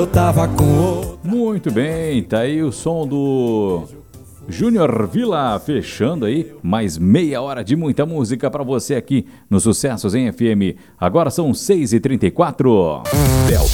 Eu tava com Muito bem, tá aí o som do Júnior Villa fechando aí mais meia hora de muita música pra você aqui no Sucessos em FM. Agora são 6h34.